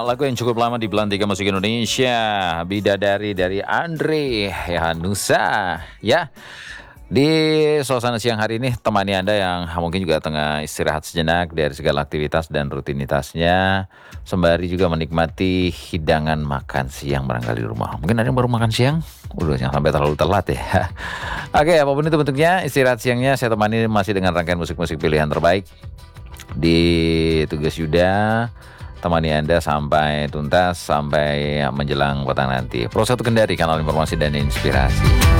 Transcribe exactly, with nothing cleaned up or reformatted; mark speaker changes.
Speaker 1: lagu yang cukup lama di Belantika Musik Indonesia, Bidadari dari Andre Hehanussa. Ya, di suasana siang hari ini temani Anda yang mungkin juga tengah istirahat sejenak dari segala aktivitas dan rutinitasnya, sembari juga menikmati hidangan makan siang barangkali di rumah. Mungkin ada yang baru makan siang, udah jangan sampai terlalu telat ya. Oke, apapun itu bentuknya, istirahat siangnya saya temani masih dengan rangkaian musik-musik pilihan terbaik di Tugas Yuda. Temani Anda sampai tuntas, sampai menjelang petang nanti. Pro satu Kendari, kanal informasi dan inspirasi.